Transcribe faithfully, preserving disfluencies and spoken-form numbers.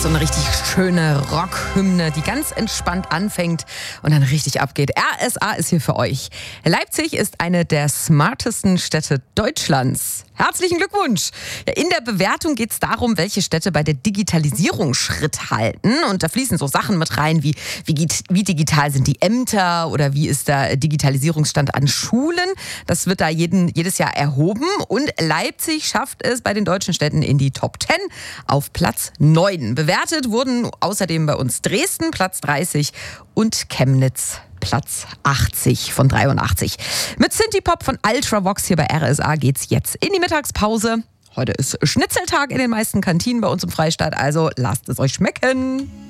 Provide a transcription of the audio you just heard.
so eine richtig schöne Rockhymne, die ganz entspannt anfängt und dann richtig abgeht. R S A ist hier für euch. Leipzig ist eine der smartesten Städte Deutschlands. Herzlichen Glückwunsch! In der Bewertung geht es darum, welche Städte bei der Digitalisierung Schritt halten. Und da fließen so Sachen mit rein, wie, wie, wie digital sind die Ämter oder wie ist der Digitalisierungsstand an Schulen. Das wird da jeden, jedes Jahr erhoben. Und Leipzig schafft es bei den deutschen Städten in die Top zehn auf Platz neun. Bewertet wurden außerdem bei uns Dresden, Platz dreißig und Chemnitz, Platz achtzig von dreiundachtzig. Mit Synthie-Pop von Ultravox hier bei R S A geht's jetzt in die Mittagspause. Heute ist Schnitzeltag in den meisten Kantinen bei uns im Freistaat, also lasst es euch schmecken.